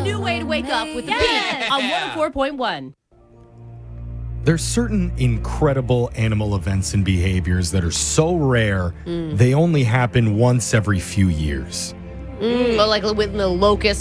new way to wake up with the Beat on 104.1. There's certain incredible animal events and behaviors that are so rare, they only happen once every few years. Like with the locust